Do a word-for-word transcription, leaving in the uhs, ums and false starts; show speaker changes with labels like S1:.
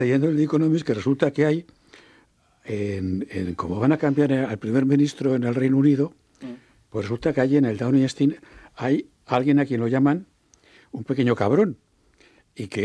S1: leyendo el The Economist que resulta que hay, en, en, como van a cambiar al primer ministro en el Reino Unido, pues resulta que hay en el Downing Street hay alguien a quien lo llaman un pequeño cabrón, y que